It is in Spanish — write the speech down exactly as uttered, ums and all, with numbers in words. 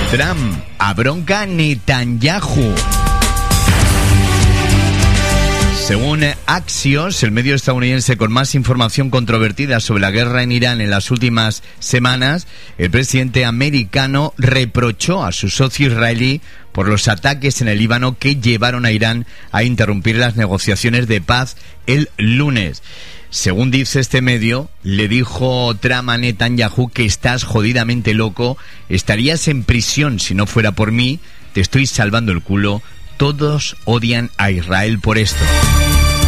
Trump abronca a Netanyahu. Según Axios, el medio estadounidense con más información controvertida sobre la guerra en Irán en las últimas semanas, el presidente americano reprochó a su socio israelí por los ataques en el Líbano que llevaron a Irán a interrumpir las negociaciones de paz el lunes. Según dice este medio, le dijo Trump a Netanyahu que estás jodidamente loco, estarías en prisión si no fuera por mí, te estoy salvando el culo, todos odian a Israel por esto.